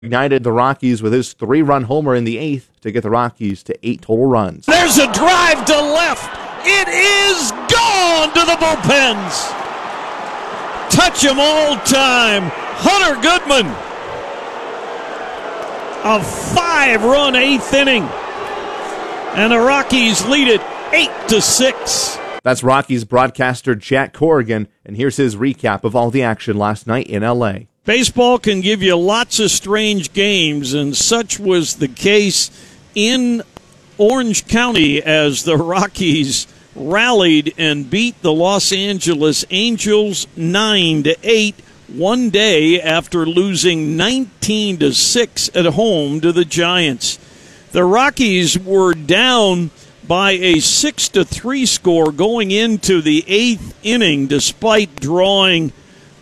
ignited the Rockies with his 3-run homer in the 8th to get the Rockies to 8 total runs. There's a drive to left. It is gone to the bullpens. Touch 'em all time. Hunter Goodman. A 5-run 8th inning. And the Rockies lead it 8-6. That's Rockies broadcaster Jack Corrigan, and here's his recap of all the action last night in L.A. Baseball can give you lots of strange games, and such was the case in Orange County as the Rockies rallied and beat the Los Angeles Angels 9-8 one day after losing 19-6 at home to the Giants. The Rockies were down by a 6-3 score going into the 8th inning despite drawing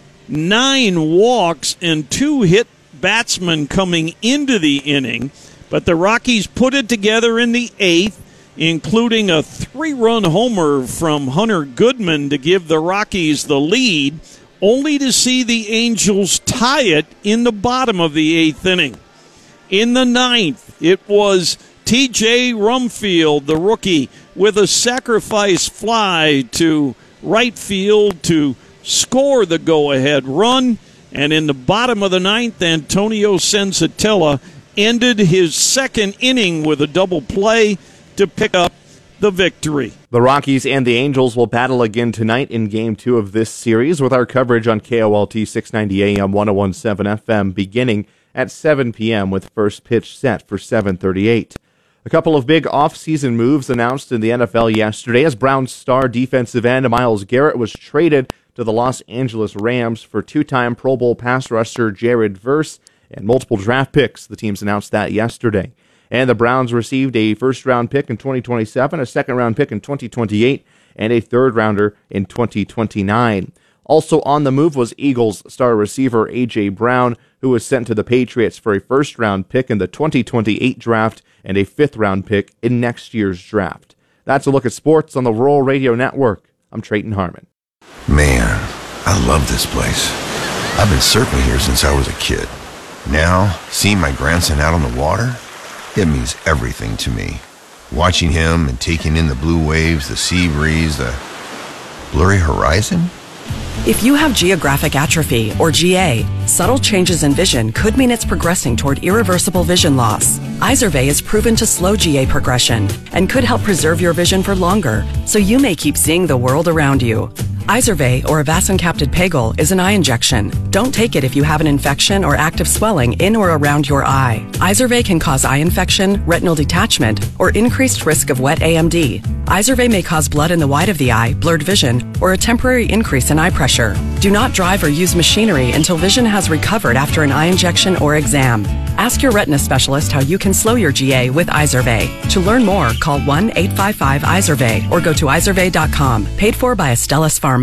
9 walks and 2 hit batsmen coming into the inning. But the Rockies put it together in the 8th, including a 3-run homer from Hunter Goodman to give the Rockies the lead, only to see the Angels tie it in the bottom of the 8th inning. In the 9th, it was T.J. Rumfield, the rookie, with a sacrifice fly to right field to score the go-ahead run. And in the bottom of the 9th, Antonio Senzatella ended his 2nd inning with a double play to pick up the victory. The Rockies and the Angels will battle again tonight in Game 2 of this series with our coverage on KOLT 690 AM 1017 FM beginning at 7 p.m. with first pitch set for 7:38. A couple of big off-season moves announced in the NFL yesterday as Browns star defensive end Myles Garrett was traded to the Los Angeles Rams for 2-time Pro Bowl pass rusher Jared Verse and multiple draft picks. The teams announced that yesterday. And the Browns received a first-round pick in 2027, a second-round pick in 2028, and a third-rounder in 2029. Also on the move was Eagles star receiver A.J. Brown, who was sent to the Patriots for a first-round pick in the 2028 draft and a fifth-round pick in next year's draft. That's a look at sports on the Rural Radio Network. I'm Trayton Harmon. Man, I love this place. I've been surfing here since I was a kid. Now, seeing my grandson out on the water, it means everything to me. Watching him and taking in the blue waves, the sea breeze, the blurry horizon. If you have geographic atrophy, or GA, subtle changes in vision could mean it's progressing toward irreversible vision loss. Izervay is proven to slow GA progression and could help preserve your vision for longer, so you may keep seeing the world around you. Izervay, or avacincaptad pegol, is an eye injection. Don't take it if you have an infection or active swelling in or around your eye. Izervay can cause eye infection, retinal detachment, or increased risk of wet AMD. Izervay may cause blood in the white of the eye, blurred vision, or a temporary increase in eye pressure. Do not drive or use machinery until vision has recovered after an eye injection or exam. Ask your retina specialist how you can slow your GA with Izervay. To learn more, call 1-855-IZERVAY or go to izervay.com. Paid for by Astellas Pharma.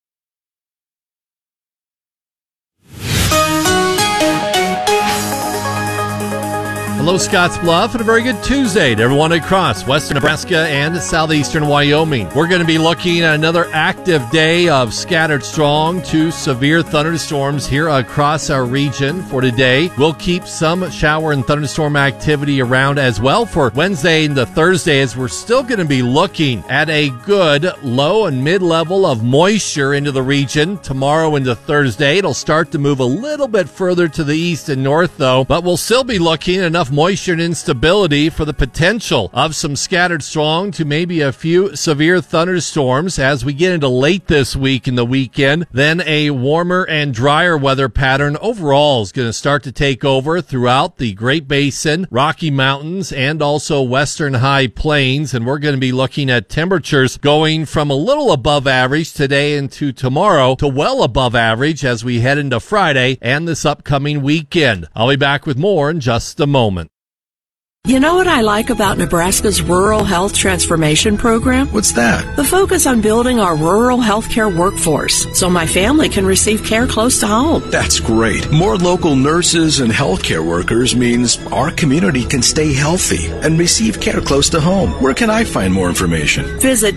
Hello, Scottsbluff, and a very good Tuesday to everyone across western Nebraska and southeastern Wyoming. We're going to be looking at another active day of scattered strong to severe thunderstorms here across our region for today. We'll keep some shower and thunderstorm activity around as well for Wednesday into Thursday, as we're still going to be looking at a good low and mid-level of moisture into the region tomorrow into Thursday. It'll start to move a little bit further to the east and north, though, but we'll still be looking at enough moisture and instability for the potential of some scattered strong to maybe a few severe thunderstorms as we get into late this week and the weekend. Then a warmer and drier weather pattern overall is going to start to take over throughout the Great Basin, Rocky Mountains, and also western high plains. And we're going to be looking at temperatures going from a little above average today into tomorrow to well above average as we head into Friday and this upcoming weekend. I'll be back with more in just a moment. You know what I like about Nebraska's Rural Health Transformation Program? What's that? The focus on building our rural healthcare workforce so my family can receive care close to home. That's great. More local nurses and healthcare workers means our community can stay healthy and receive care close to home. Where can I find more information? Visit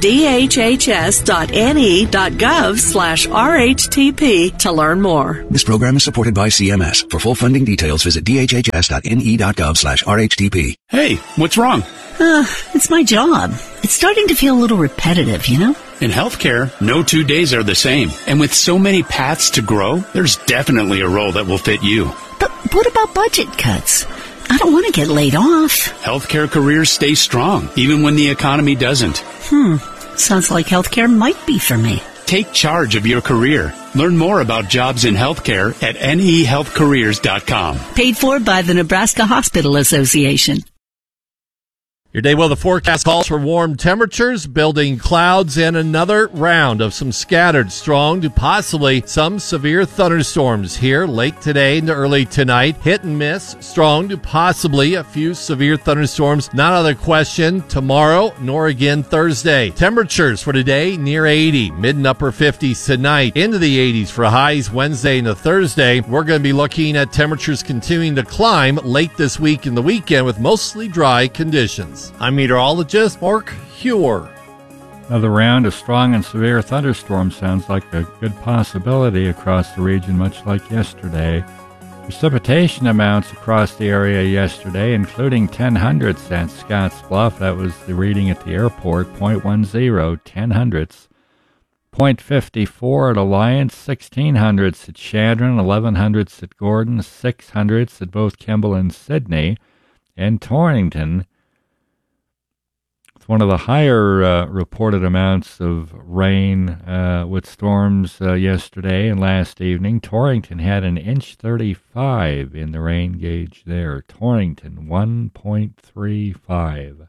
dhhs.ne.gov/RHTP to learn more. This program is supported by CMS. For full funding details, visit dhhs.ne.gov/RHTP. Hey, what's wrong? It's my job. It's starting to feel a little repetitive, you know? In healthcare, no 2 days are the same. And with so many paths to grow, there's definitely a role that will fit you. But what about budget cuts? I don't want to get laid off. Healthcare careers stay strong, even when the economy doesn't. Sounds like healthcare might be for me. Take charge of your career. Learn more about jobs in healthcare at nehealthcareers.com. Paid for by the Nebraska Hospital Association. Your day weather forecast calls for warm temperatures, building clouds, and another round of some scattered strong to possibly some severe thunderstorms here late today into early tonight. Hit and miss, strong to possibly a few severe thunderstorms. Not out of the question tomorrow, nor again Thursday. Temperatures for today near 80, mid and upper 50s tonight, into the 80s for highs Wednesday into Thursday. We're going to be looking at temperatures continuing to climb late this week and the weekend with mostly dry conditions. I'm meteorologist Mark Huer. Another round of strong and severe thunderstorms sounds like a good possibility across the region, much like yesterday. Precipitation amounts across the area yesterday, including 0.10 at Scotts Bluff. That was the reading at the airport, 0.10, 0.10. 0.54 at Alliance, 1600s at Chadron, 1100s at Gordon, 600s at both Kimball and Sidney, and Torrington. It's one of the higher reported amounts of rain with storms yesterday and last evening. Torrington had an inch 35 in the rain gauge there. Torrington, 1.35.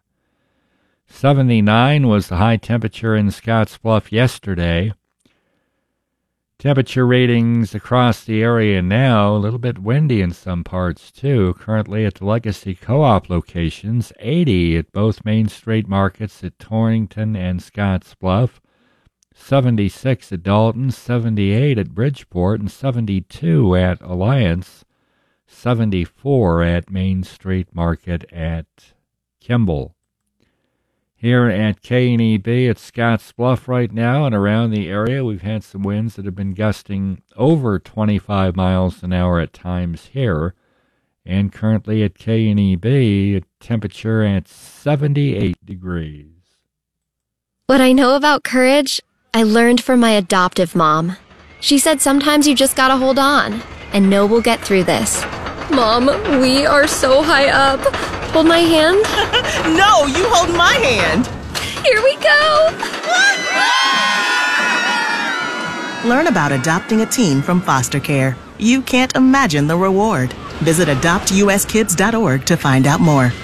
79 was the high temperature in Scotts Bluff yesterday. Temperature readings across the area now, a little bit windy in some parts too. Currently at the Legacy Co-op locations, 80 at both Main Street markets at Torrington and Scotts Bluff, 76 at Dalton, 78 at Bridgeport, and 72 at Alliance, 74 at Main Street Market at Kimball. Here at KNEB at Scotts Bluff right now and around the area, we've had some winds that have been gusting over 25 miles an hour at times here. And currently at KNEB, a temperature at 78 degrees. What I know about courage, I learned from my adoptive mom. She said sometimes you just gotta hold on and know we'll get through this. Mom, we are so high up. Hold my hand. No, you hold my hand. Here we go. Learn about adopting a teen from foster care. You can't imagine the reward. Visit adoptuskids.org to find out more.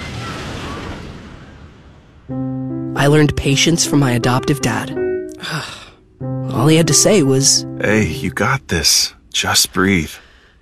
I learned patience from my adoptive dad. All he had to say was, "Hey, you got this. Just breathe."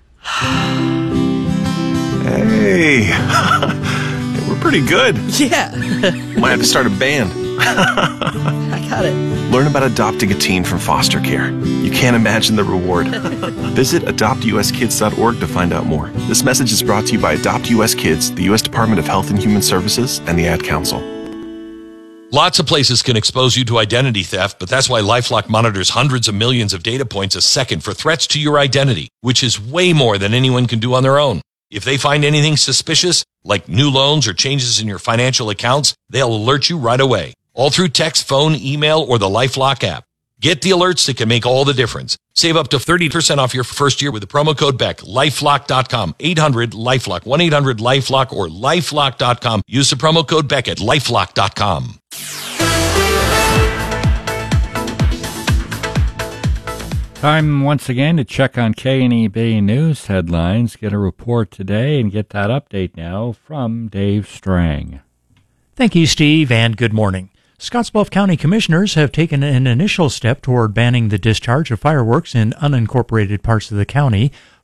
Hey. We're pretty good. Yeah. Might have to start a band. I got it. Learn about adopting a teen from foster care. You can't imagine the reward. Visit adoptuskids.org to find out more. This message is brought to you by Adopt US Kids, the U.S. Department of Health and Human Services, and the Ad Council. Lots of places can expose you to identity theft, but that's why LifeLock monitors hundreds of millions of data points a second for threats to your identity, which is way more than anyone can do on their own. If they find anything suspicious, like new loans or changes in your financial accounts, they'll alert you right away, all through text, phone, email, or the LifeLock app. Get the alerts that can make all the difference. Save up to 30% off your first year with the promo code BECK. LifeLock.com, 800-LifeLock, 1-800-LifeLock, or LifeLock.com. Use the promo code BECK at LifeLock.com. Time once again to check on KNEB News headlines, get a report today, and get that update now from Dave Strang. Thank you, Steve, and good morning. Scottsbluff County Commissioners have taken an initial step toward banning the discharge of fireworks in unincorporated parts of the county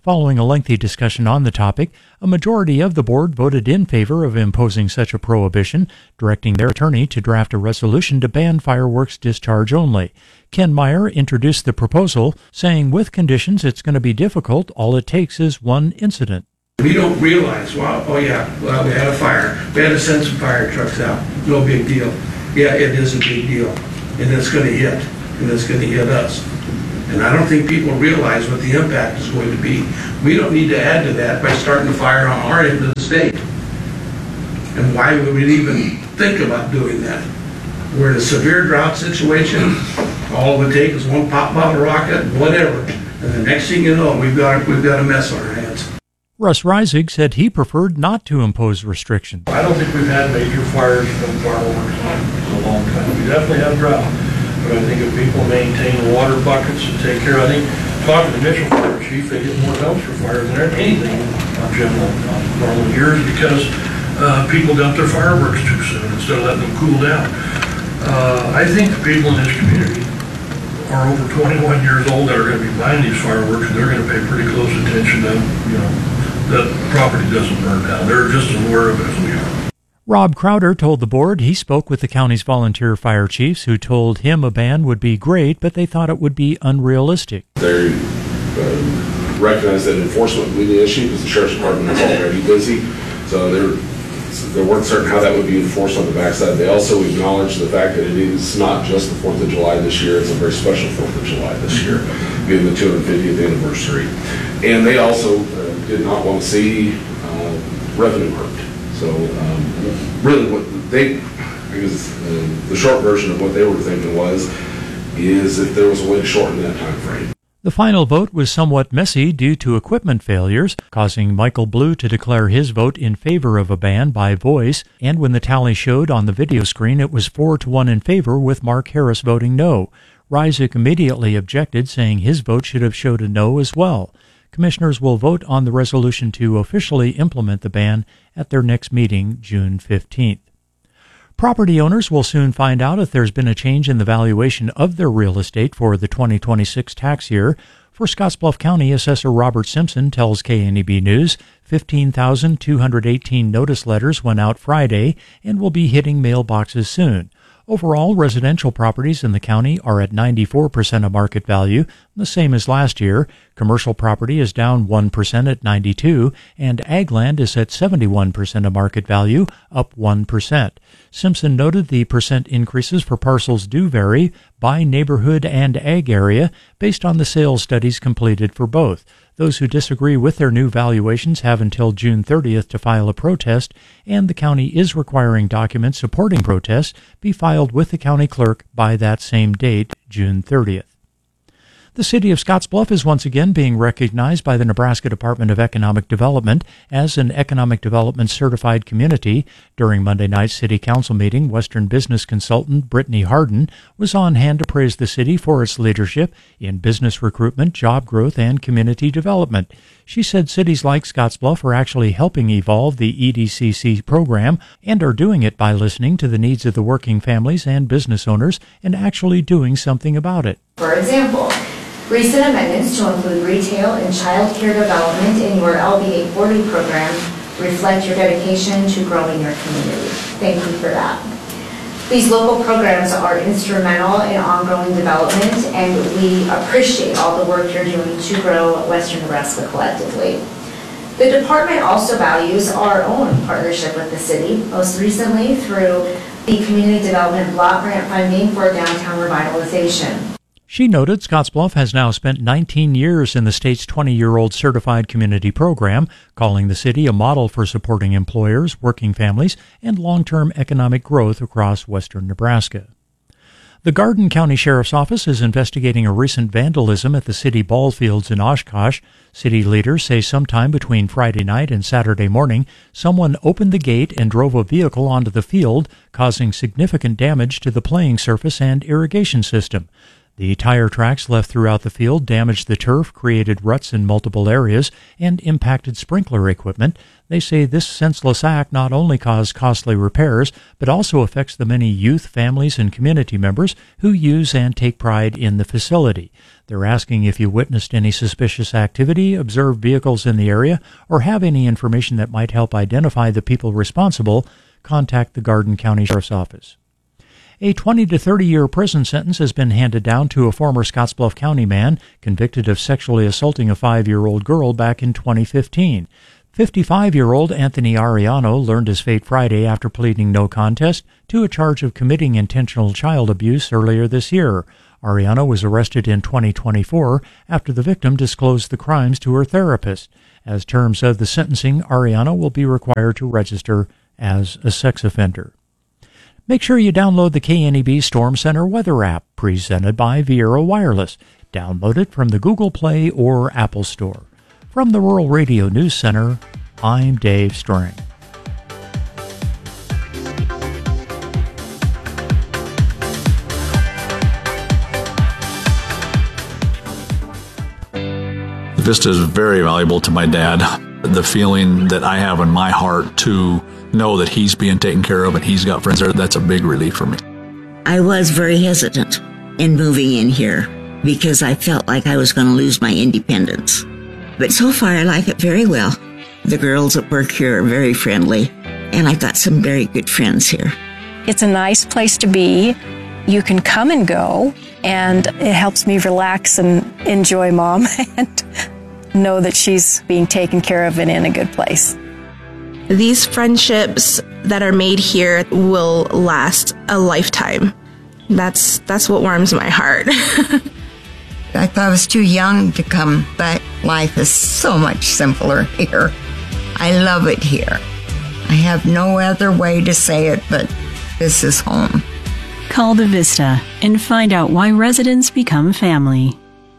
Following a lengthy discussion on the topic, a majority of the board voted in favor of imposing such a prohibition, directing their attorney to draft a resolution to ban fireworks discharge only. Ken Meyer introduced the proposal, saying with conditions it's going to be difficult, all it takes is one incident. We don't realize, we had a fire. We had to send some fire trucks out. No big deal. Yeah, it is a big deal. And it's going to hit. And it's going to hit us. And I don't think people realize what the impact is going to be. We don't need to add to that by starting a fire on our end of the state. And why would we even think about doing that? We're in a severe drought situation. All it would take is one pop bottle rocket, whatever. And the next thing you know, we've got a mess on our hands. Russ Reisig said he preferred not to impose restrictions. I don't think we've had major fires from fireworks in a long time. We definitely have drought. But I think if people maintain water buckets and take care, I think, talking to Mitchell Fire Chief, they get more dumpster fires than anything in general normal years because people dump their fireworks too soon instead of letting them cool down. I think the people in this community are over 21 years old that are going to be buying these fireworks, and they're going to pay pretty close attention to, that property doesn't burn down. They're just as aware of it as we are. Rob Crowder told the board he spoke with the county's volunteer fire chiefs who told him a ban would be great, but they thought it would be unrealistic. They recognize that enforcement would be the issue because the Sheriff's Department is already busy, so they weren't certain how that would be enforced on the backside. They also acknowledged the fact that it is not just the 4th of July this year, it's a very special 4th of July this year, being the 250th anniversary. And they also did not want to see revenue hurt. So really the short version of what they were thinking is if there was a way to shorten that time frame. The final vote was somewhat messy due to equipment failures, causing Michael Blue to declare his vote in favor of a ban by voice, and when the tally showed on the video screen, it was 4-1 in favor, with Mark Harris voting no. Reisig immediately objected, saying his vote should have showed a no as well. Commissioners will vote on the resolution to officially implement the ban at their next meeting, June 15th. Property owners will soon find out if there's been a change in the valuation of their real estate for the 2026 tax year. For Scottsbluff County, Assessor Robert Simpson tells KNEB News 15,218 notice letters went out Friday and will be hitting mailboxes soon. Overall, residential properties in the county are at 94% of market value, the same as last year. Commercial property is down 1% at 92%, and ag land is at 71% of market value, up 1%. Simpson noted the percent increases for parcels do vary by neighborhood and ag area based on the sales studies completed for both. Those who disagree with their new valuations have until June 30th to file a protest, and the county is requiring documents supporting protests be filed with the county clerk by that same date, June 30th. The city of Scottsbluff is once again being recognized by the Nebraska Department of Economic Development as an Economic Development Certified Community. During Monday night's City Council meeting, Western business consultant Brittany Harden was on hand to praise the city for its leadership in business recruitment, job growth, and community development. She said cities like Scottsbluff are actually helping evolve the EDCC program and are doing it by listening to the needs of the working families and business owners and actually doing something about it. For example, recent amendments to include retail and child care development in your LBA 40 program reflect your dedication to growing your community. Thank you for that. These local programs are instrumental in ongoing development, and we appreciate all the work you're doing to grow Western Nebraska collectively. The department also values our own partnership with the city, most recently through the Community Development Block Grant funding for downtown revitalization. She noted Scottsbluff has now spent 19 years in the state's 20-year-old certified community program, calling the city a model for supporting employers, working families, and long-term economic growth across western Nebraska. The Garden County Sheriff's Office is investigating a recent vandalism at the city ball fields in Oshkosh. City leaders say sometime between Friday night and Saturday morning, someone opened the gate and drove a vehicle onto the field, causing significant damage to the playing surface and irrigation system. The tire tracks left throughout the field damaged the turf, created ruts in multiple areas, and impacted sprinkler equipment. They say this senseless act not only caused costly repairs, but also affects the many youth, families, and community members who use and take pride in the facility. They're asking if you witnessed any suspicious activity, observed vehicles in the area, or have any information that might help identify the people responsible, contact the Garden County Sheriff's Office. A 20 to 30-year prison sentence has been handed down to a former Scottsbluff County man convicted of sexually assaulting a 5-year-old girl back in 2015. 55-year-old Anthony Ariano learned his fate Friday after pleading no contest to a charge of committing intentional child abuse earlier this year. Ariano was arrested in 2024 after the victim disclosed the crimes to her therapist. As terms of the sentencing, Ariano will be required to register as a sex offender. Make sure you download the KNEB Storm Center weather app presented by Viera Wireless. Download it from the Google Play or Apple Store. From the Rural Radio News Center, I'm Dave Strang. Vista is very valuable to my dad. The feeling that I have in my heart to know that he's being taken care of and he's got friends there, that's a big relief for me. I was very hesitant in moving in here because I felt like I was going to lose my independence. But so far I like it very well. The girls at work here are very friendly, and I've got some very good friends here. It's a nice place to be. You can come and go, and it helps me relax and enjoy Mom and know that she's being taken care of and in a good place. These friendships that are made here will last a lifetime. That's what warms my heart. I thought I was too young to come, but life is so much simpler here. I love it here. I have no other way to say it, but this is home. Call the Vista and find out why residents become family.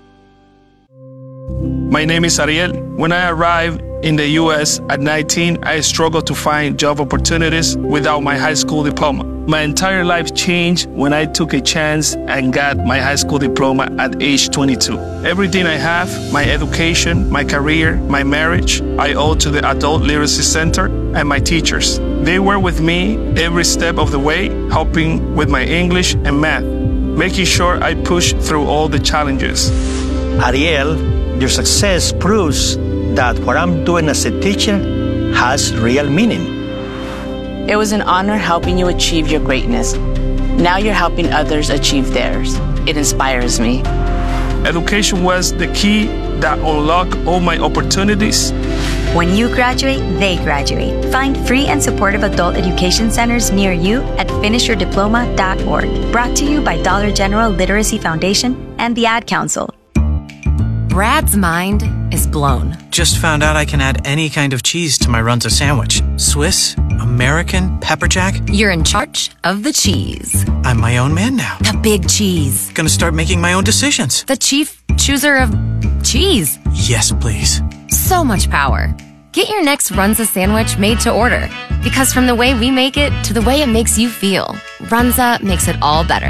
My name is Ariel. When I arrived in the U.S. at 19, I struggled to find job opportunities without my high school diploma. My entire life changed when I took a chance and got my high school diploma at age 22. Everything I have, my education, my career, my marriage, I owe to the Adult Literacy Center and my teachers. They were with me every step of the way, helping with my English and math, making sure I pushed through all the challenges. Ariel, your success proves that what I'm doing as a teacher has real meaning. It was an honor helping you achieve your greatness. Now you're helping others achieve theirs. It inspires me. Education was the key that unlocked all my opportunities. When you graduate, they graduate. Find free and supportive adult education centers near you at finishyourdiploma.org. Brought to you by Dollar General Literacy Foundation and the Ad Council. Brad's mind is blown. Just found out I can add any kind of cheese to my Runza sandwich. Swiss, American, pepper jack. You're in charge of the cheese. I'm my own man now. The big cheese. Gonna start making my own decisions. The chief chooser of cheese. Yes, please. So much power. Get your next Runza sandwich made to order. Because from the way we make it to the way it makes you feel, Runza makes it all better.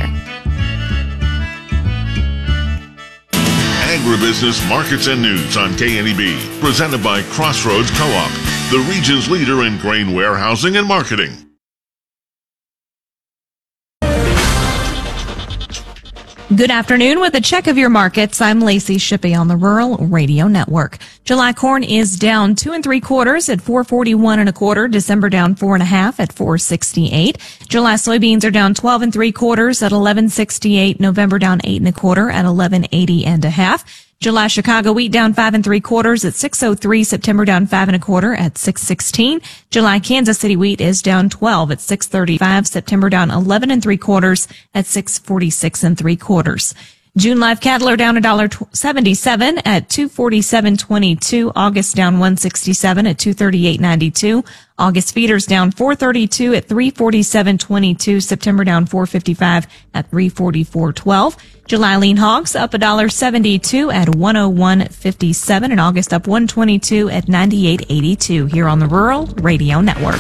Agribusiness Markets and News on KNEB, presented by Crossroads Co-op, the region's leader in grain warehousing and marketing. Good afternoon. With a check of your markets, I'm Lacey Shippey on the Rural Radio Network. July corn is down 2 3/4 at $4.41 1/4. December down 4 1/2 at $4.68. July soybeans are down 12 3/4 at $11.68. November down 8 1/4 at $11.80 1/2. July Chicago wheat down 5 3/4 at $6.03. September down 5 1/4 at $6.16. July Kansas City wheat is down 12 at $6.35. September down 11 3/4 at $6.46 3/4. June live cattle are down $1.77 at $247.22. August down $1.67 at $238.92. August feeders down $4.32 at $347.22. September down $4.55 at $344.12. July lean hogs up $1.72 at $101.57, and August up $1.22 at $98.82 here on the Rural Radio Network.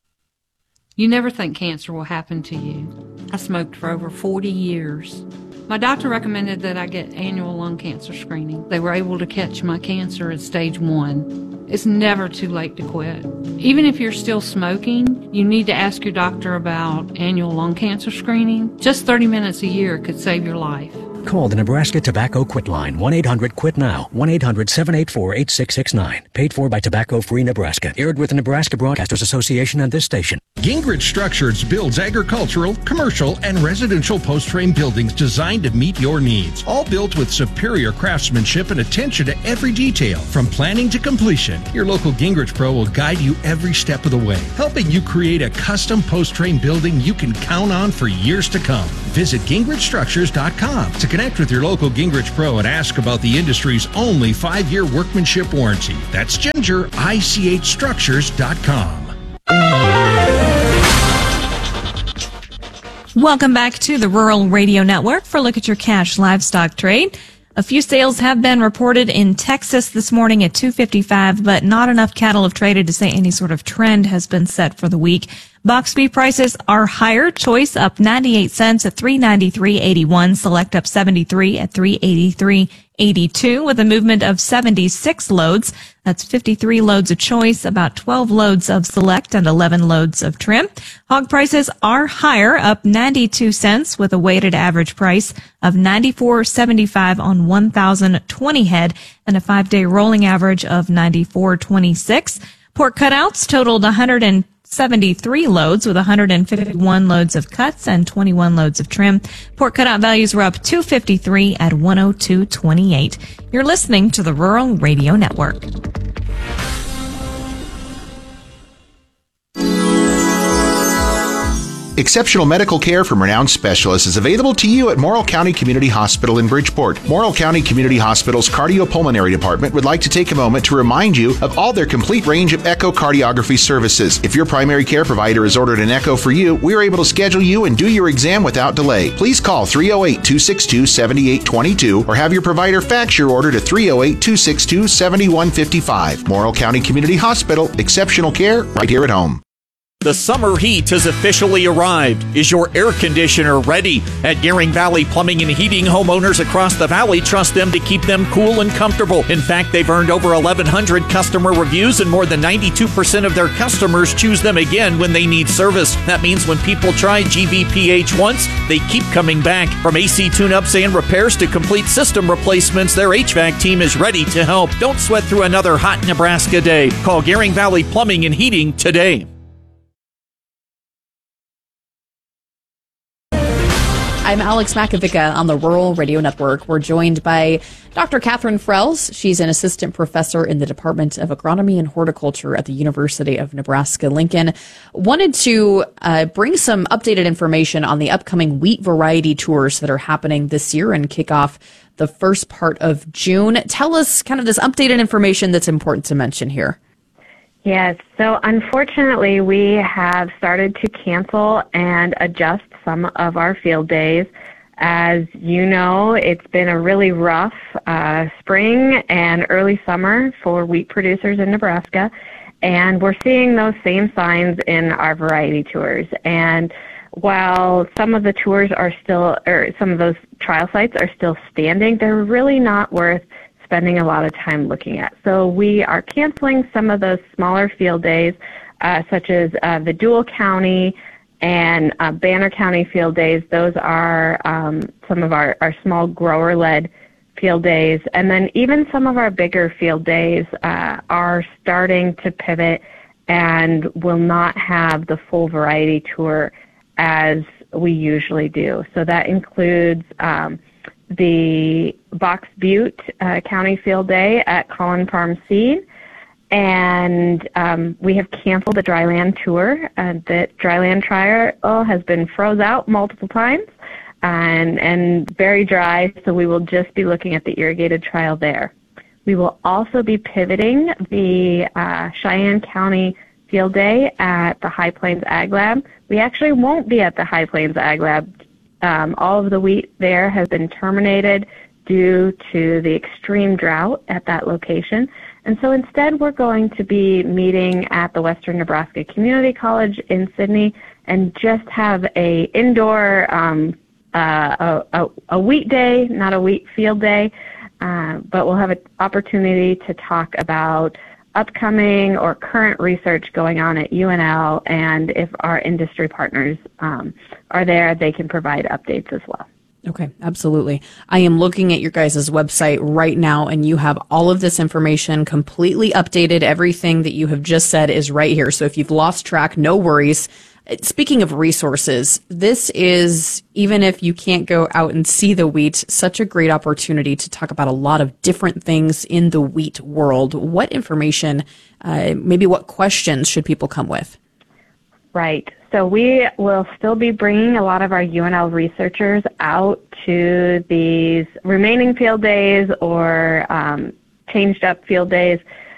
You never think cancer will happen to you. I smoked for over 40 years. My doctor recommended that I get annual lung cancer screening. They were able to catch my cancer at stage 1. It's never too late to quit. Even if you're still smoking, you need to ask your doctor about annual lung cancer screening. Just 30 minutes a year could save your life. Call the Nebraska Tobacco Quit Line, 1-800-QUIT-NOW, 1-800-784-8669. Paid for by Tobacco Free Nebraska. Aired with the Nebraska Broadcasters Association and this station. Gingrich Structures builds agricultural, commercial, and residential post-frame buildings designed to meet your needs. All built with superior craftsmanship and attention to every detail, from planning to completion. Your local Gingrich Pro will guide you every step of the way, helping you create a custom post-frame building you can count on for years to come. Visit GingrichStructures.com to connect with your local Gingrich Pro and ask about the industry's only 5-year workmanship warranty. That's GingerICHStructures.com. Welcome back to the Rural Radio Network for a look at your cash livestock trade. A few sales have been reported in Texas this morning at 255, but not enough cattle have traded to say any sort of trend has been set for the week. Box beef prices are higher. Choice up 98 cents at $393.81. Select up 73 at $383.82 with a movement of 76 loads. That's 53 loads of choice, about 12 loads of select, and 11 loads of trim. Hog prices are higher, up 92 cents with a weighted average price of $94.75 on 1,020 head and a 5-day rolling average of $94.26. Pork cutouts totaled 173 loads with 151 loads of cuts and 21 loads of trim. Pork cutout values were up $2.53 at $102.28. You're listening to the Rural Radio Network. Exceptional medical care from renowned specialists is available to you at Morrill County Community Hospital in Bridgeport. Morrill County Community Hospital's cardiopulmonary department would like to take a moment to remind you of all their complete range of echocardiography services. If your primary care provider has ordered an echo for you, we are able to schedule you and do your exam without delay. Please call 308-262-7822 or have your provider fax your order to 308-262-7155. Morrill County Community Hospital, exceptional care right here at home. The summer heat has officially arrived. Is your air conditioner ready? At Gearing Valley Plumbing and Heating, homeowners across the valley trust them to keep them cool and comfortable. In fact, they've earned over 1,100 customer reviews, and more than 92% of their customers choose them again when they need service. That means when people try GVPH once, they keep coming back. From AC tune-ups and repairs to complete system replacements, their HVAC team is ready to help. Don't sweat through another hot Nebraska day. Call Gearing Valley Plumbing and Heating today. I'm Alex Makovica on the Rural Radio Network. We're joined by Dr. Catherine Frells. She's an assistant professor in the Department of Agronomy and Horticulture at the University of Nebraska-Lincoln. Wanted to bring some updated information on the upcoming wheat variety tours that are happening this year and kick off the first part of June. Tell us kind of this updated information that's important to mention here. Yes, so unfortunately we have started to cancel and adjust some of our field days. As you know, it's been a really rough spring and early summer for wheat producers in Nebraska, and we're seeing those same signs in our variety tours. And while some of the tours are still, or some of those trial sites are still standing, they're really not worth spending a lot of time looking at. So we are canceling some of those smaller field days, such as the Dual County and Banner County field days. Those are some of our small grower-led field days. And then even some of our bigger field days are starting to pivot and will not have the full variety tour as we usually do. So that includes the Box Butte County Field Day at Collin Farm Seed, and we have canceled the dryland tour. The dryland trial has been froze out multiple times and very dry, so we will just be looking at the irrigated trial there. We will also be pivoting the Cheyenne County Field Day at the High Plains Ag Lab. We actually won't be at the High Plains Ag Lab. All of the wheat there has been terminated due to the extreme drought at that location. And so instead we're going to be meeting at the Western Nebraska Community College in Sidney and just have a indoor a wheat day, not a wheat field day, but we'll have an opportunity to talk about upcoming or current research going on at UNL, and if our industry partners are there, they can provide updates as well. Okay, absolutely. I am looking at your guys' website right now, and you have all of this information completely updated. Everything that you have just said is right here. So if you've lost track, no worries. Speaking of resources, this is, even if you can't go out and see the wheat, such a great opportunity to talk about a lot of different things in the wheat world. What information, maybe what questions should people come with? Right. So we will still be bringing a lot of our UNL researchers out to these remaining field days or changed up field days.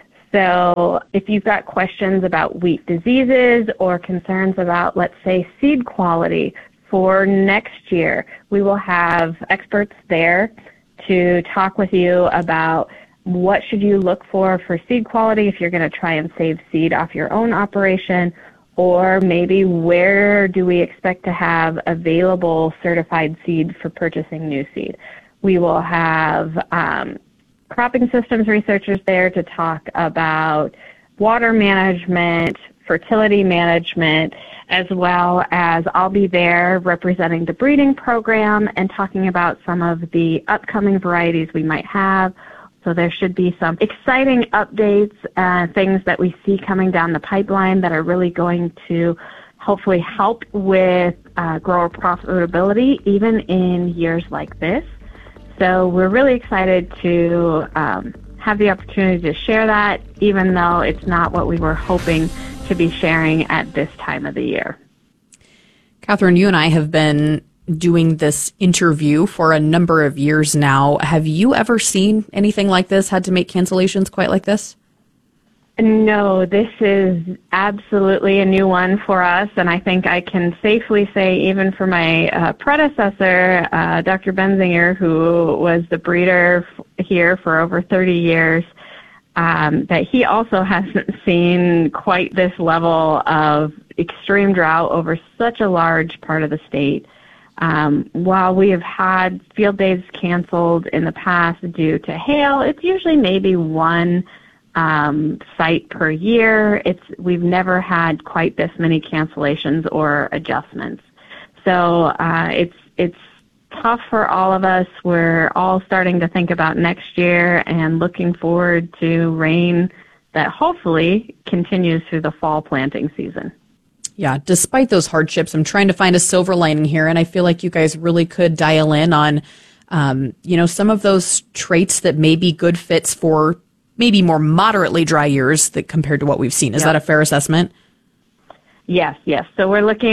So if you've got questions about wheat diseases or concerns about, let's say, seed quality for next year, we will have experts there to talk with you about what should you look for seed quality if you're going to try and save seed off your own operation, or maybe where do we expect to have available certified seed for purchasing new seed. We will have cropping systems researchers there to talk about water management, fertility management, as well as I'll be there representing the breeding program and talking about some of the upcoming varieties we might have. So there should be some exciting updates, things that we see coming down the pipeline that are really going to hopefully help with grower profitability even in years like this. So we're really excited to have the opportunity to share that, even though it's not what we were hoping to be sharing at this time of the year. Catherine, you and I have been doing this interview for a number of years now. Have you ever seen anything like this, had to make cancellations quite like this? No, this is absolutely a new one for us, and I think I can safely say, even for my predecessor, Dr. Benzinger, who was the breeder here for over 30 years, that he also hasn't seen quite this level of extreme drought over such a large part of the state. While we have had field days canceled in the past due to hail, it's usually maybe one site per year. We've never had quite this many cancellations or adjustments. So it's tough for all of us. We're all starting to think about next year and looking forward to rain that hopefully continues through the fall planting season. Yeah, despite those hardships, I'm trying to find a silver lining here, and I feel like you guys really could dial in on, some of those traits that may be good fits for maybe more moderately dry years that compared to what we've seen. Is that a fair assessment? Yes. So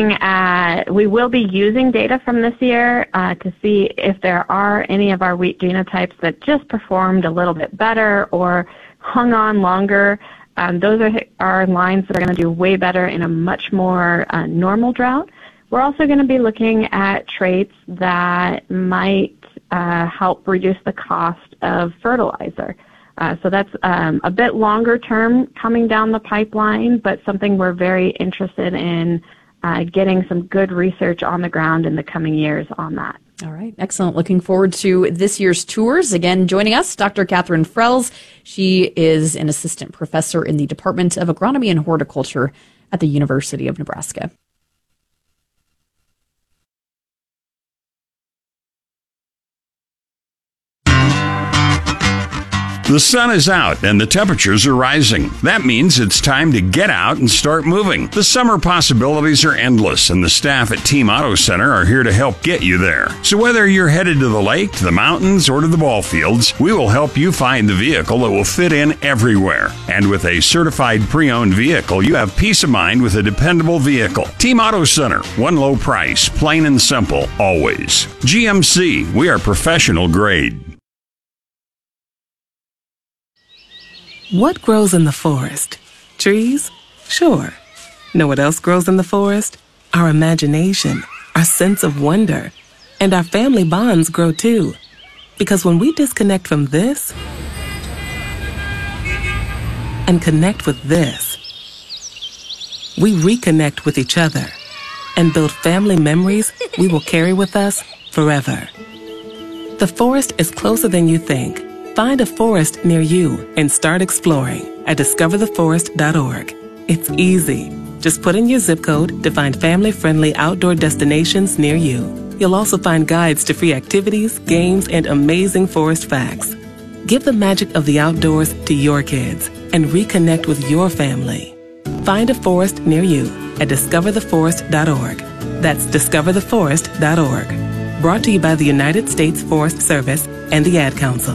we will be using data from this year to see if there are any of our wheat genotypes that just performed a little bit better or hung on longer. Those are lines that are going to do way better in a much more normal drought. We're also going to be looking at traits that might help reduce the cost of fertilizer. So that's a bit longer term coming down the pipeline, but something we're very interested in getting some good research on the ground in the coming years on that. All right. Excellent. Looking forward to this year's tours. Again, joining us, Dr. Catherine Frells. She is an assistant professor in the Department of Agronomy and Horticulture at the University of Nebraska. The sun is out and the temperatures are rising. That means it's time to get out and start moving. The summer possibilities are endless, and the staff at Team Auto Center are here to help get you there. So whether you're headed to the lake, to the mountains, or to the ball fields, we will help you find the vehicle that will fit in everywhere. And with a certified pre-owned vehicle, you have peace of mind with a dependable vehicle. Team Auto Center, one low price, plain and simple, always. GMC, we are professional grade. What grows in the forest? Trees? Sure. Know what else grows in the forest? Our imagination, our sense of wonder, and our family bonds grow too. Because when we disconnect from this and connect with this, we reconnect with each other and build family memories we will carry with us forever. The forest is closer than you think. Find a forest near you and start exploring at discovertheforest.org. It's easy. Just put in your zip code to find family-friendly outdoor destinations near you. You'll also find guides to free activities, games, and amazing forest facts. Give the magic of the outdoors to your kids and reconnect with your family. Find a forest near you at discovertheforest.org. That's discovertheforest.org. Brought to you by the United States Forest Service and the Ad Council.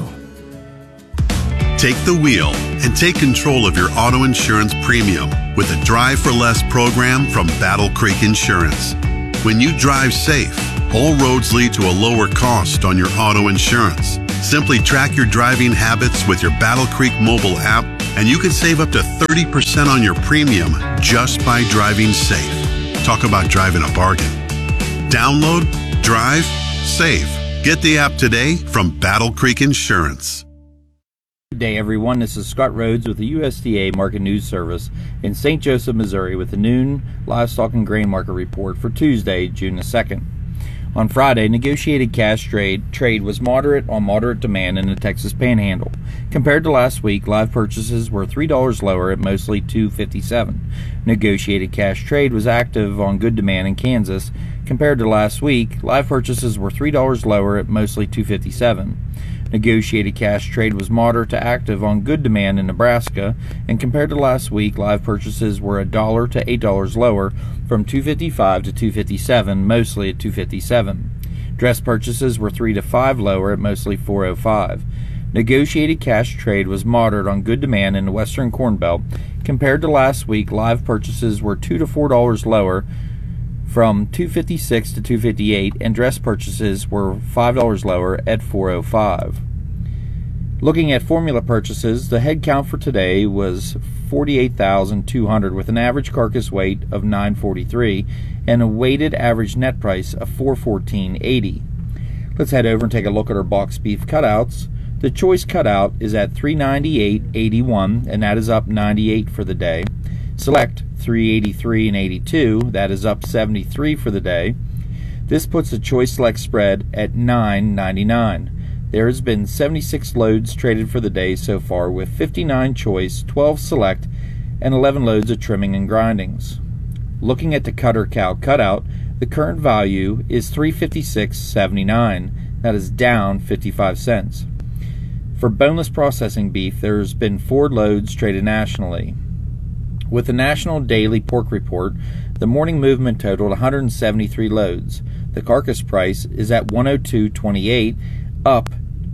Take the wheel and take control of your auto insurance premium with a Drive for Less program from Battle Creek Insurance. When you drive safe, all roads lead to a lower cost on your auto insurance. Simply track your driving habits with your Battle Creek mobile app, and you can save up to 30% on your premium just by driving safe. Talk about driving a bargain. Download, drive, save. Get the app today from Battle Creek Insurance. Good day, everyone. This is Scott Rhodes with the USDA Market News Service in St. Joseph, Missouri, with the noon livestock and grain market report for Tuesday, June the 2nd. On Friday, negotiated cash trade was moderate on moderate demand in the Texas Panhandle. Compared to last week, live purchases were $3 lower at mostly $2.57. Negotiated cash trade was active on good demand in Kansas. Compared to last week, live purchases were $3 lower at mostly $2.57. Negotiated cash trade was moderate to active on good demand in Nebraska, and compared to last week, live purchases were $1 to $8 lower from $2.55 to $2.57, mostly at $2.57. Dress purchases were $3 to $5 lower at mostly $4.05. Negotiated cash trade was moderate on good demand in the Western Corn Belt. Compared to last week, live purchases were $2 to $4 lower from $2.56 to $2.58, and dress purchases were $5 lower at $4.05. Looking at formula purchases, the head count for today was 48,200 with an average carcass weight of 943 and a weighted average net price of $414.80. Let's head over and take a look at our box beef cutouts. The choice cutout is at $398.81, and that is up 98 for the day. Select $383.82, that is up 73 for the day. This puts the choice select spread at $9.99. There has been 76 loads traded for the day so far, with 59 choice, 12 select, and 11 loads of trimming and grindings. Looking at the cutter cow cutout, the current value is $356.79. That is down 55 cents. For boneless processing beef, there has been 4 loads traded nationally. With the National Daily Pork Report, the morning movement totaled 173 loads. The carcass price is at $102.28, up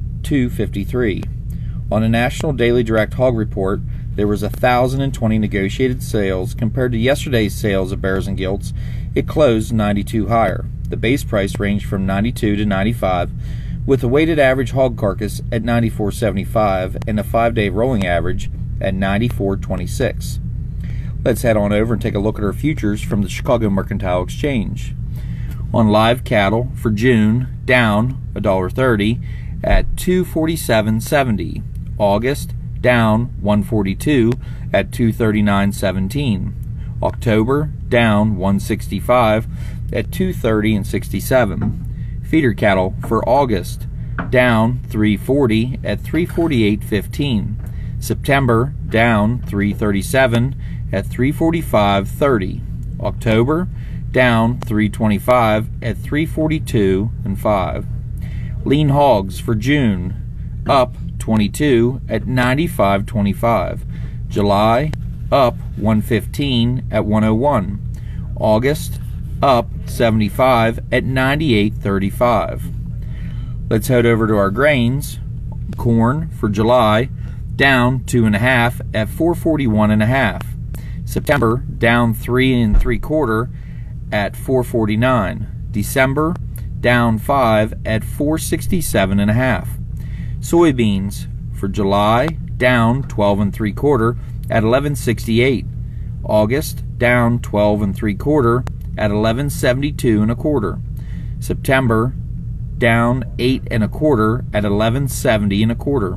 $2.53. On the National Daily Direct Hog Report, there was 1,020 negotiated sales. Compared to yesterday's sales of bears and gilts, it closed 92 higher. The base price ranged from 92 to 95, with a weighted average hog carcass at 94.75 and a 5-day rolling average at 94.26. Let's head on over and take a look at our futures from the Chicago Mercantile Exchange. On live cattle for June, down $1.30 at $247.70. August, down $1.42 at $239.17. October, down $1.65 at $230.67. Feeder cattle for August, down $3.40 at $348.15. September, down $3.37 at $345.30. October, down $3.25 at $342.05. Lean hogs for June, up 22 at $95.25. July, up 115 at $101. August, up 75 at $98.35. Let's head over to our grains. Corn for July, down 2.5 at $441.5. September, down 3 3/4 at $449. December, down 5 at $467.5. Soybeans for July, down 12 3/4 at $11.68. August, down 12 3/4 at $11.72 1/4. September, down 8 1/4 at $11.70 1/4.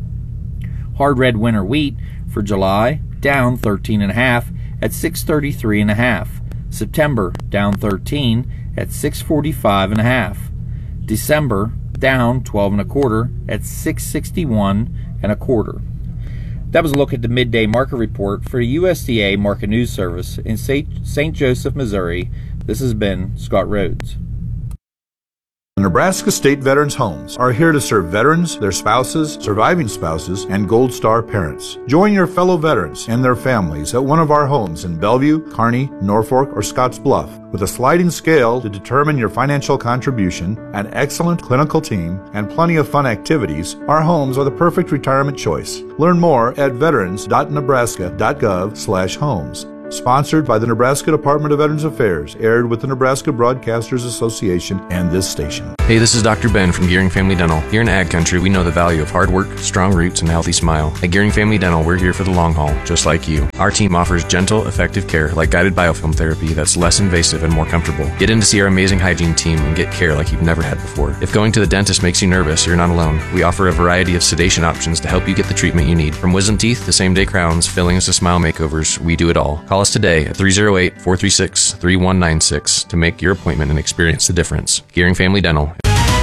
Hard red winter wheat for July, down 13.5 at $633.5. September, down 13 at $645.5. December down 12 1/4 at 661 1/4. That was a look at the midday market report for the USDA Market News Service in St. Joseph, Missouri. This has been Scott Rhodes. Nebraska State Veterans Homes are here to serve veterans, their spouses, surviving spouses, and Gold Star parents. Join your fellow veterans and their families at one of our homes in Bellevue, Kearney, Norfolk, or Scottsbluff. With a sliding scale to determine your financial contribution, an excellent clinical team, and plenty of fun activities, our homes are the perfect retirement choice. Learn more at veterans.nebraska.gov/homes. Sponsored by the Nebraska Department of Veterans Affairs, aired with the Nebraska Broadcasters Association and this station. Hey, this is Dr. Ben from Gearing Family Dental. Here in Ag Country, we know the value of hard work, strong roots, and a healthy smile. At Gearing Family Dental, we're here for the long haul, just like you. Our team offers gentle, effective care like guided biofilm therapy that's less invasive and more comfortable. Get in to see our amazing hygiene team and get care like you've never had before. If going to the dentist makes you nervous, you're not alone. We offer a variety of sedation options to help you get the treatment you need. From wisdom teeth to same-day crowns, fillings to smile makeovers, we do it all. Call us today at 308-436-3196 to make your appointment and experience the difference. Gearing Family Dental.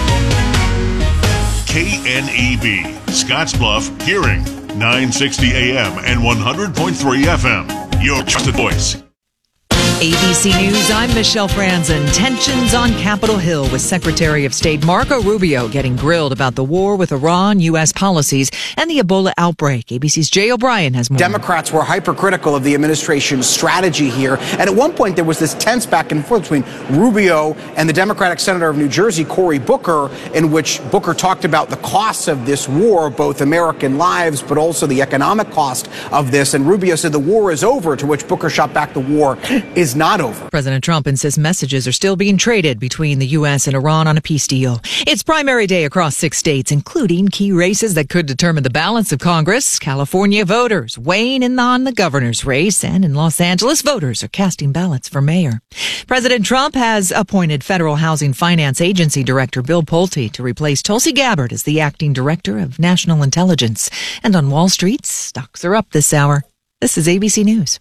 KNEB, Scottsbluff, Gearing, 960 AM and 100.3 FM. Your trusted voice. ABC News, I'm Michelle Franzen. Tensions on Capitol Hill with Secretary of State Marco Rubio getting grilled about the war with Iran, U.S. policies, and the Ebola outbreak. ABC's Jay O'Brien has more. Democrats were hypercritical of the administration's strategy here. And at one point, there was this tense back and forth between Rubio and the Democratic Senator of New Jersey, Cory Booker, in which Booker talked about the costs of this war, both American lives, but also the economic cost of this. And Rubio said the war is over, to which Booker shot back, the war is not over. President Trump insists messages are still being traded between the U.S. and Iran on a peace deal. It's primary day across 6 states, including key races that could determine the balance of Congress. California voters weighing in on the governor's race, and in Los Angeles, voters are casting ballots for mayor. President Trump has appointed Federal Housing Finance Agency Director Bill Pulte to replace Tulsi Gabbard as the acting director of national intelligence. And on Wall Street, stocks are up this hour. This is ABC News.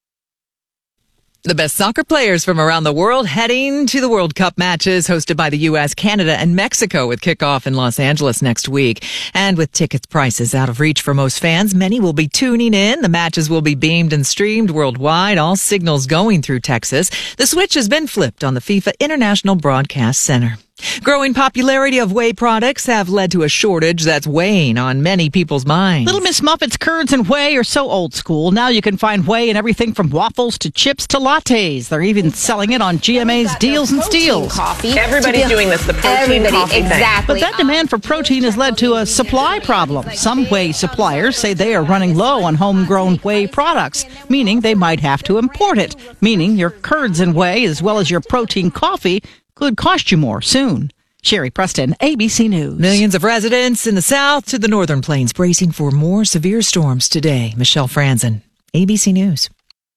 The best soccer players from around the world heading to the World Cup matches hosted by the U.S., Canada, and Mexico with kickoff in Los Angeles next week. And with tickets prices out of reach for most fans, many will be tuning in. The matches will be beamed and streamed worldwide, all signals going through Texas. The switch has been flipped on the FIFA International Broadcast Center. Growing popularity of whey products have led to a shortage that's weighing on many people's minds. Little Miss Muffet's curds and whey are so old school. Now you can find whey in everything from waffles to chips to lattes. They're even selling it on GMA's Deals and Steals. Coffee. Everybody's doing this, the protein coffee exactly. But that demand for protein has led to a supply problem. Some whey suppliers say they are running low on homegrown whey products, meaning they might have to import it, meaning your curds and whey, as well as your protein coffee, could cost you more soon. Sherry Preston, ABC News. Millions of residents in the South to the Northern Plains bracing for more severe storms today. Michelle Franzen, ABC News.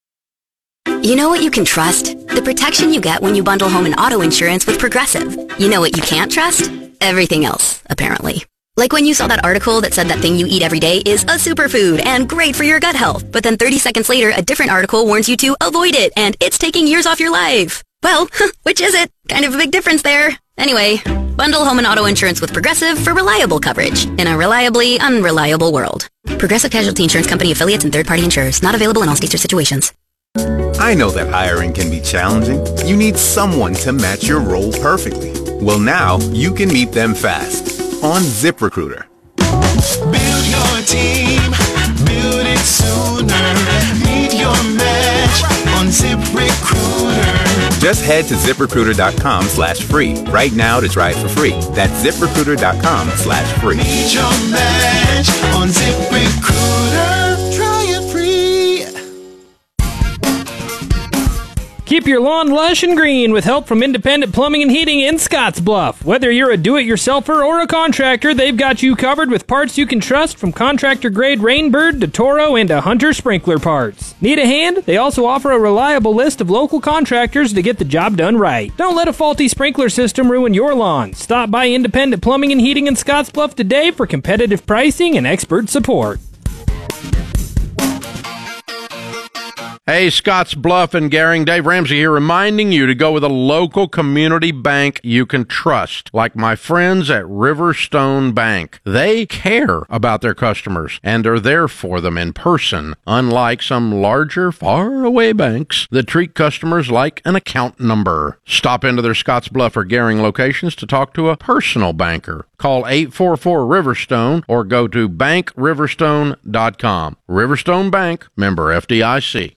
You know what you can trust? The protection you get when you bundle home and auto insurance with Progressive. You know what you can't trust? Everything else, apparently. Like when you saw that article that said that thing you eat every day is a superfood and great for your gut health. But then 30 seconds later, a different article warns you to avoid it and it's taking years off your life. Well, which is it? Kind of a big difference there. Anyway, bundle home and auto insurance with Progressive for reliable coverage in a reliably unreliable world. Progressive Casualty Insurance Company affiliates and third-party insurers. Not available in all states or situations. I know that hiring can be challenging. You need someone to match your role perfectly. Well, now you can meet them fast on ZipRecruiter. Build your team, build it sooner. Meet your match on ZipRecruiter. Just head to ZipRecruiter.com/free right now to try it for free. That's ZipRecruiter.com/free. Meet your match on ZipRecruiter. Try it free. Keep your lawn lush and green with help from Independent Plumbing and Heating in Scottsbluff. Whether you're a do-it-yourselfer or a contractor, they've got you covered with parts you can trust, from contractor-grade Rainbird to Toro and to Hunter sprinkler parts. Need a hand? They also offer a reliable list of local contractors to get the job done right. Don't let a faulty sprinkler system ruin your lawn. Stop by Independent Plumbing and Heating in Scottsbluff today for competitive pricing and expert support. Hey, Scotts Bluff and Gering, Dave Ramsey here, reminding you to go with a local community bank you can trust, like my friends at Riverstone Bank. They care about their customers and are there for them in person, unlike some larger, far-away banks that treat customers like an account number. Stop into their Scotts Bluff or Gering locations to talk to a personal banker. Call 844-RIVERSTONE or go to bankriverstone.com. Riverstone Bank, member FDIC.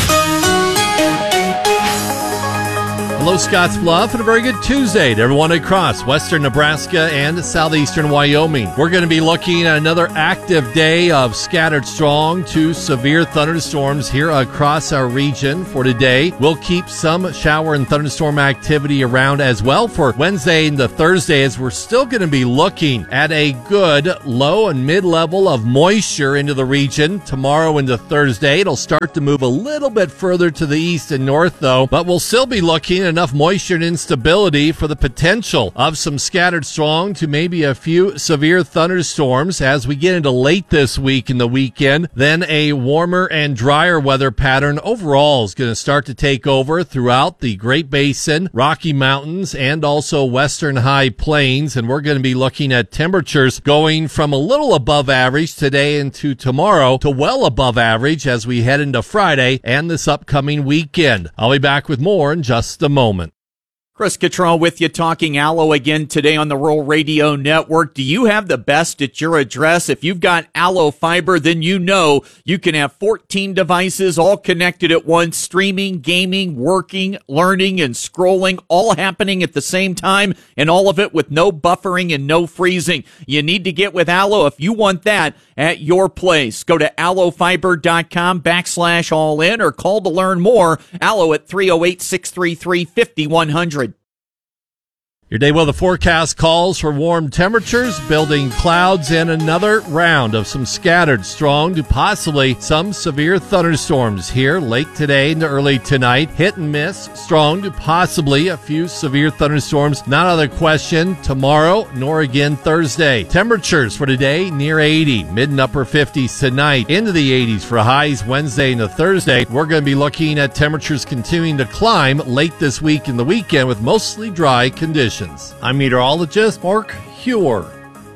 Hello, Scotts Bluff, and a very good Tuesday to everyone across western Nebraska and southeastern Wyoming. We're going to be looking at another active day of scattered strong to severe thunderstorms here across our region for today. We'll keep some shower and thunderstorm activity around as well for Wednesday into Thursday, as we're still going to be looking at a good low and mid-level of moisture into the region tomorrow into Thursday. It'll start to move a little bit further to the east and north, though, but we'll still be looking at enough moisture and instability for the potential of some scattered strong to maybe a few severe thunderstorms as we get into late this week and the weekend. Then a warmer and drier weather pattern overall is going to start to take over throughout the Great Basin, Rocky Mountains, and also western high plains. And we're going to be looking at temperatures going from a little above average today into tomorrow to well above average as we head into Friday and this upcoming weekend. I'll be back with more in just a moment. Chris Cottrell with you, talking Allo again today on the Rural Radio Network. Do you have the best at your address? If you've got Allo Fiber, then you know you can have 14 devices all connected at once, streaming, gaming, working, learning, and scrolling, all happening at the same time, and all of it with no buffering and no freezing. You need to get with Allo if you want that at your place. Go to allofiber.com/all-in or call to learn more. Allo at 308-633-5100. Your day weather forecast calls for warm temperatures, building clouds, and another round of some scattered strong to possibly some severe thunderstorms here late today into early tonight. Hit and miss, strong to possibly a few severe thunderstorms. Not out of the question tomorrow, nor again Thursday. Temperatures for today near 80, mid and upper 50s tonight, into the 80s for highs Wednesday into Thursday. We're going to be looking at temperatures continuing to climb late this week and the weekend with mostly dry conditions. I'm meteorologist Mark Huer.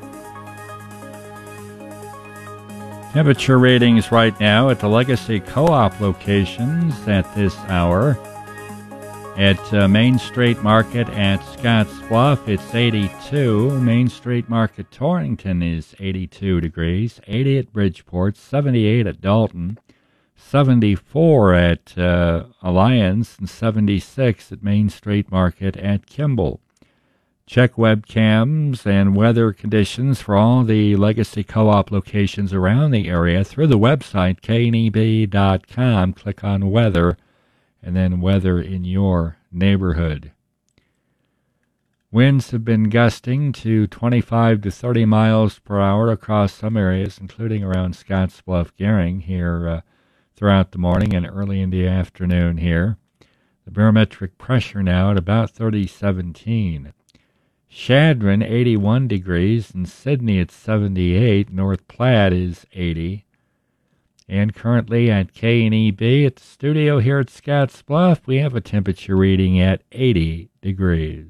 Temperature readings right now at the Legacy Co-op locations at this hour. At Main Street Market at Scottsbluff, it's 82. Main Street Market Torrington is 82 degrees. 80 at Bridgeport, 78 at Dalton, 74 at Alliance, and 76 at Main Street Market at Kimball. Check webcams and weather conditions for all the Legacy Co-op locations around the area through the website, kneb.com. Click on weather, and then weather in your neighborhood. Winds have been gusting to 25 to 30 miles per hour across some areas, including around Scottsbluff, Gering here throughout the morning and early in the afternoon here. The barometric pressure now at about 3017. Chadron, 81 degrees, and Sydney at 78. North Platte is 80. And currently at KNEB at the studio here at Scottsbluff, we have a temperature reading at 80 degrees.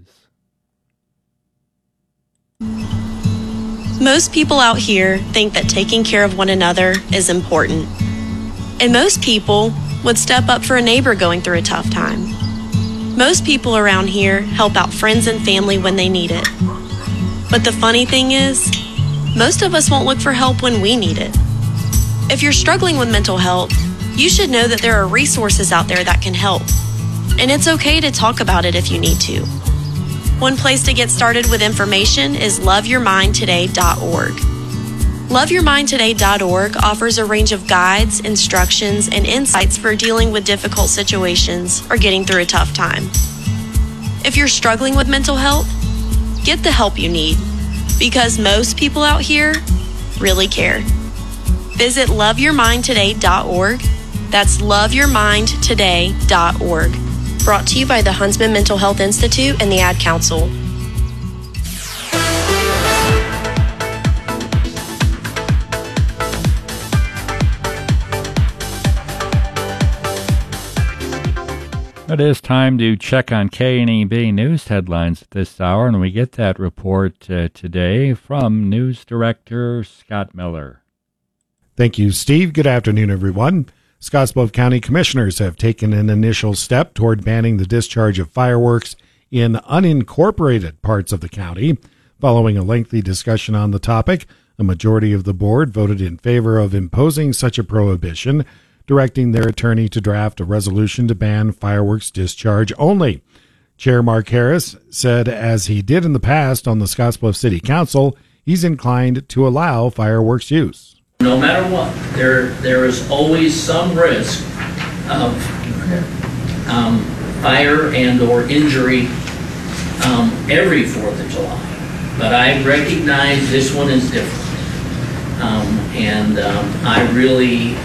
Most people out here think that taking care of one another is important. And most people would step up for a neighbor going through a tough time. Most people around here help out friends and family when they need it. But the funny thing is, most of us won't look for help when we need it. If you're struggling with mental health, you should know that there are resources out there that can help. And it's okay to talk about it if you need to. One place to get started with information is loveyourmindtoday.org. LoveYourMindToday.org offers a range of guides, instructions, and insights for dealing with difficult situations or getting through a tough time. If you're struggling with mental health, get the help you need, because most people out here really care. Visit LoveYourMindToday.org. That's LoveYourMindToday.org. Brought to you by the Huntsman Mental Health Institute and the Ad Council. It is time to check on KNEB news headlines at this hour, and we get that report today from News Director Scott Miller. Thank you, Steve. Good afternoon, everyone. Scottsbluff County Commissioners have taken an initial step toward banning the discharge of fireworks in unincorporated parts of the county. Following a lengthy discussion on the topic, a majority of the board voted in favor of imposing such a prohibition, directing their attorney to draft a resolution to ban fireworks discharge only. Chair Mark Harris said, as he did in the past on the Scottsbluff City Council, he's inclined to allow fireworks use. No matter what, there is always some risk of fire and or injury every 4th of July. But I recognize this one is different. I really...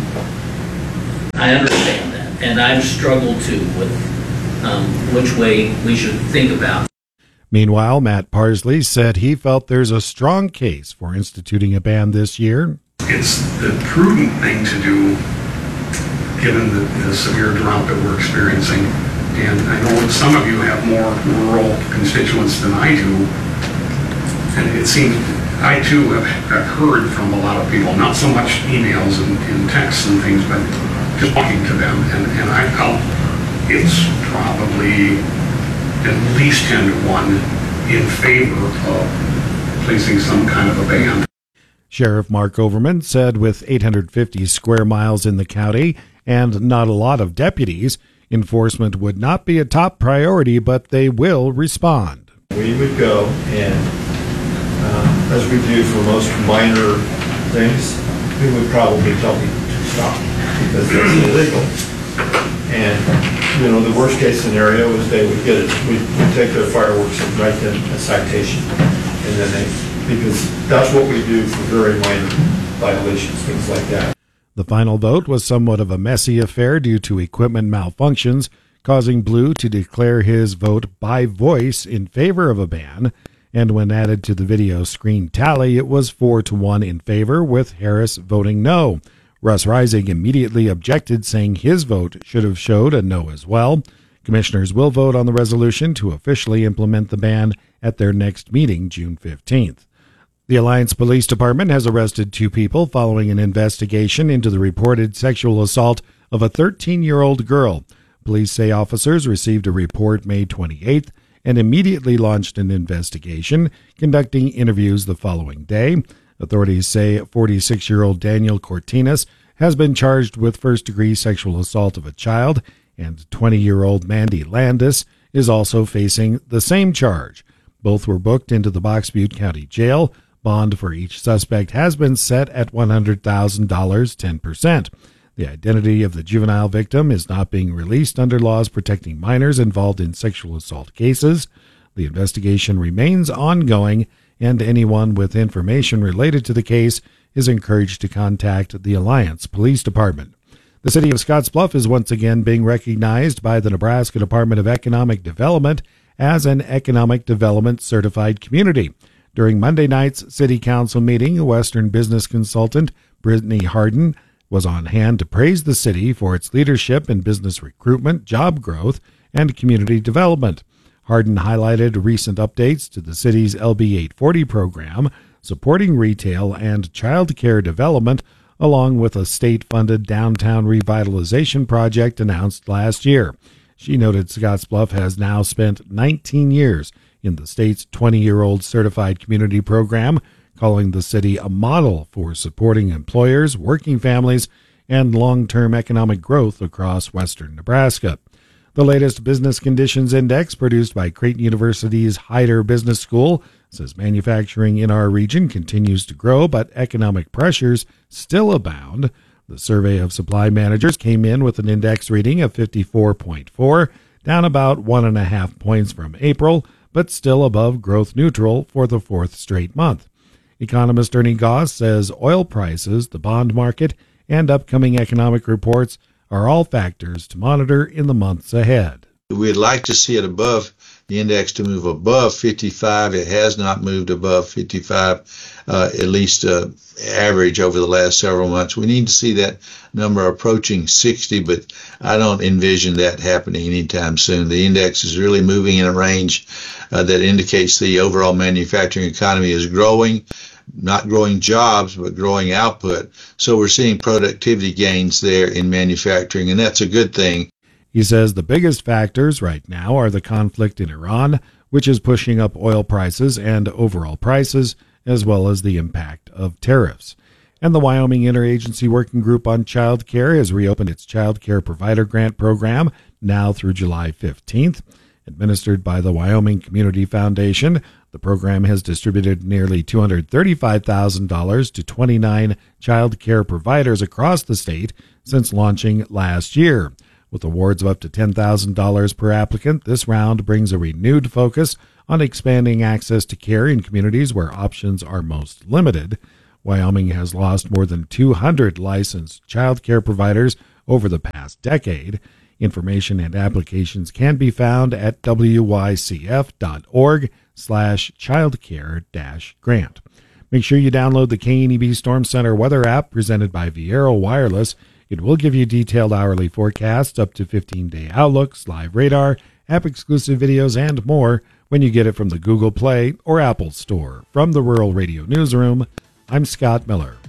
I understand that, and I've struggled too with which way we should think about. Meanwhile, Matt Parsley said he felt there's a strong case for instituting a ban this year. It's the prudent thing to do, given the severe drought that we're experiencing. And I know that some of you have more rural constituents than I do, and it seems I too have heard from a lot of people, not so much emails and texts and things, but just talking to them, and it's probably at least 10-1 in favor of placing some kind of a ban. Sheriff Mark Overman said with 850 square miles in the county and not a lot of deputies, enforcement would not be a top priority, but they will respond. We would go and, as we do for most minor things, we would probably tell people to stop, because that's illegal. And, the worst case scenario is they would get it, we'd take their fireworks and write them a citation. And then because that's what we do for very minor violations, things like that. The final vote was somewhat of a messy affair due to equipment malfunctions, causing Blue to declare his vote by voice in favor of a ban. And when added to the video screen tally, it was 4-1 in favor, with Harris voting no. Russ Rising immediately objected, saying his vote should have showed a no as well. Commissioners will vote on the resolution to officially implement the ban at their next meeting, June 15th. The Alliance Police Department has arrested 2 people following an investigation into the reported sexual assault of a 13-year-old girl. Police say officers received a report May 28th and immediately launched an investigation, conducting interviews the following day. Authorities say 46-year-old Daniel Cortinas has been charged with first-degree sexual assault of a child, and 20-year-old Mandy Landis is also facing the same charge. Both were booked into the Box Butte County Jail. Bond for each suspect has been set at $100,000, 10%. The identity of the juvenile victim is not being released under laws protecting minors involved in sexual assault cases. The investigation remains ongoing, and anyone with information related to the case is encouraged to contact the Alliance Police Department. The city of Scottsbluff is once again being recognized by the Nebraska Department of Economic Development as an Economic Development Certified Community. During Monday night's City Council meeting, a Western business consultant, Brittany Harden, was on hand to praise the city for its leadership in business recruitment, job growth, and community development. Harden highlighted recent updates to the city's LB 840 program, supporting retail and child care development, along with a state-funded downtown revitalization project announced last year. She noted Scottsbluff has now spent 19 years in the state's 20-year-old certified community program, calling the city a model for supporting employers, working families, and long-term economic growth across western Nebraska. The latest Business Conditions Index, produced by Creighton University's Hyder Business School, says manufacturing in our region continues to grow, but economic pressures still abound. The survey of supply managers came in with an index reading of 54.4, down about 1.5 points from April, but still above growth neutral for the 4th straight month. Economist Ernie Goss says oil prices, the bond market, and upcoming economic reports are all factors to monitor in the months ahead. We'd like to see it above the index to move above 55. It has not moved above 55, at least average over the last several months. We need to see that number approaching 60, but I don't envision that happening anytime soon. The index is really moving in a range that indicates the overall manufacturing economy is growing, not growing jobs, but growing output. So we're seeing productivity gains there in manufacturing, and that's a good thing. He says the biggest factors right now are the conflict in Iran, which is pushing up oil prices and overall prices, as well as the impact of tariffs. And the Wyoming Interagency Working Group on Child Care has reopened its Child Care Provider Grant Program now through July 15th. Administered by the Wyoming Community Foundation, the program has distributed nearly $235,000 to 29 child care providers across the state since launching last year. With awards of up to $10,000 per applicant, this round brings a renewed focus on expanding access to care in communities where options are most limited. Wyoming has lost more than 200 licensed child care providers over the past decade. Information and applications can be found at wycf.org/childcare-grant. Make sure you download the KNEB Storm Center Weather app presented by Viero Wireless. It will give you detailed hourly forecasts, up to 15-day outlooks, live radar, app-exclusive videos, and more when you get it from the Google Play or Apple Store. From the Rural Radio Newsroom, I'm Scott Miller.